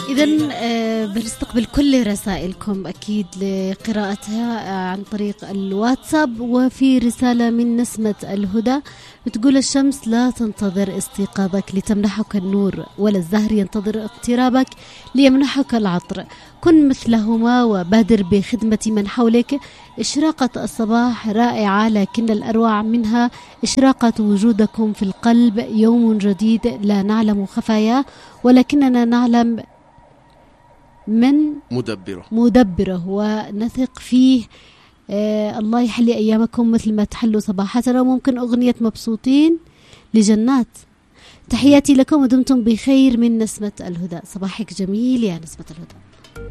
إذن بنستقبل كل رسائلكم أكيد لقراءتها عن طريق الواتساب. وفي رسالة من نسمة الهدى بتقول: الشمس لا تنتظر استيقاظك لتمنحك النور، ولا الزهر ينتظر اقترابك ليمنحك العطر. كن مثلهما وبادر بخدمة من حولك. إشراقة الصباح رائعة، لكن الأروع منها إشراقة وجودكم في القلب. يوم جديد لا نعلم خفاياه، ولكننا نعلم من مدبره ونثق فيه. الله يحلي أيامكم مثل ما تحلوا صباحاتنا. وممكن أغنية مبسوطين لجنات. تحياتي لكم ودمتم بخير من نسمة الهدى. صباحك جميل يا نسمة الهدى.